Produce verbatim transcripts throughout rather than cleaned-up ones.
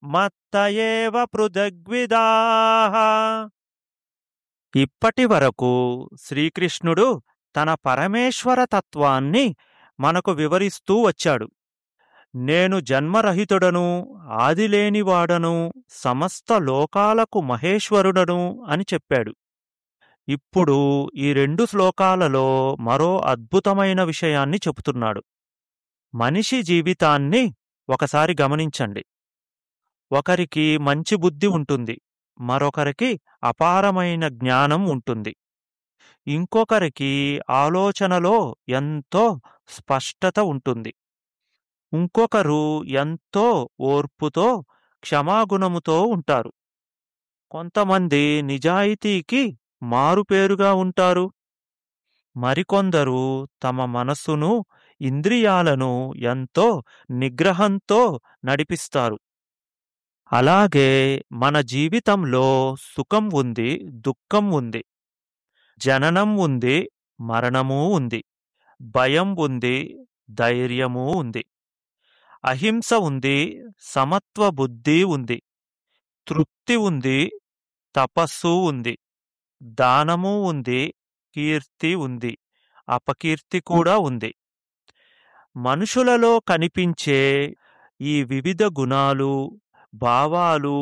మత్త ఏవ పృథగ్విదాః. ఇప్పటి వరకు శ్రీకృష్ణుడు తన పరమేశ్వర తత్వాన్ని మనకు వివరిస్తూ వచ్చాడు. నేను జన్మరహితుడను, ఆదిలేనివాడను, సమస్త లోకాలకు మహేశ్వరుడను అని చెప్పాడు. ఇప్పుడు ఈ రెండు శ్లోకాలలో మరో అద్భుతమైన విషయాన్ని చెబుతున్నాడు. మనిషి జీవితాన్ని ఒకసారి గమనించండి. ఒకరికి మంచి బుద్ధి ఉంటుంది, మరొకరికి అపారమైన జ్ఞానం ఉంటుంది, ఇంకొకరికి ఆలోచనలో ఎంతో స్పష్టత ఉంటుంది, ఇంకొకరు ఎంతో ఓర్పుతో క్షమాగుణముతో ఉంటారు. కొంతమంది నిజాయితీకి మారుపేరుగా ఉంటారు. మరికొందరు తమ మనస్సును, ఇంద్రియాలను ఎంతో నిగ్రహంతో నడిపిస్తారు. అలాగే మన జీవితంలో సుఖం ఉంది, దుఃఖం ఉంది, జననం ఉంది, మరణమూ ఉంది, భయం ఉంది, ధైర్యమూ ఉంది, అహింస ఉంది, సమత్వ బుద్ధి ఉంది, తృప్తి ఉంది, తపస్సు ఉంది, దానము ఉంది, కీర్తి ఉంది, అపకీర్తి కూడా ఉంది. మనుషులలో కనిపించే ఈ వివిధ గుణాలు, భావాలు,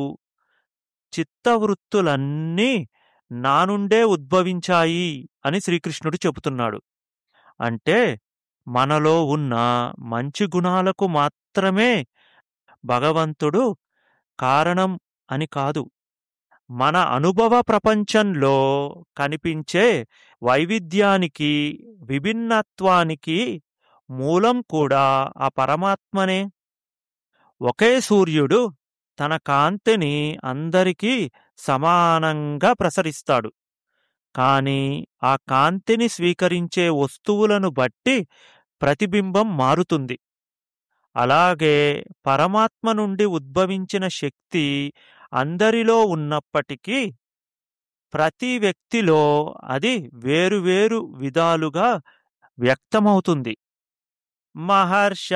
చిత్తవృత్తులన్నీ నా నుండే ఉద్భవించాయి అని శ్రీకృష్ణుడు చెబుతున్నాడు. అంటే మనలో ఉన్న మంచి గుణాలకు మాత్రమే భగవంతుడు కారణం అని కాదు. మన అనుభవ ప్రపంచంలో కనిపించే వైవిధ్యానికి, విభిన్నత్వానికి మూలం కూడా ఆ పరమాత్మనే. ఒకే సూర్యుడు తన కాంతిని అందరికీ సమానంగా ప్రసరిస్తాడు. కాని ఆ కాంతిని స్వీకరించే వస్తువులను బట్టి ప్రతిబింబం మారుతుంది. అలాగే పరమాత్మ నుండి ఉద్భవించిన శక్తి అందరిలో ఉన్నప్పటికీ ప్రతి వ్యక్తిలో అది వేరువేరు విధాలుగా వ్యక్తమవుతుంది. మహర్ష